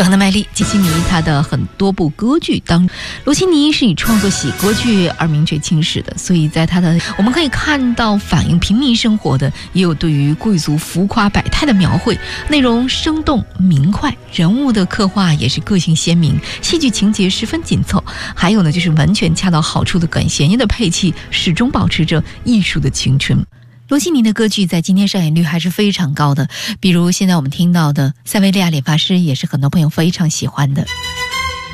就很的卖力。基西尼他的很多部歌剧当罗西尼是以创作喜歌剧而名垂青史的，所以在他的我们可以看到反映平民生活的，也有对于贵族浮夸百态的描绘，内容生动明快，人物的刻画也是个性鲜明，戏剧情节十分紧凑，还有呢就是完全恰到好处的管弦乐的配器，始终保持着艺术的青春。罗西尼的歌剧在今天上演率还是非常高的，比如现在我们听到的塞维利亚理发师也是很多朋友非常喜欢的。